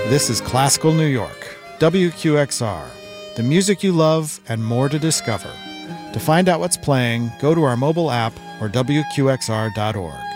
This is Classical New York, WQXR, the music you love and more to discover. To find out what's playing, go to our mobile app or WQXR.org.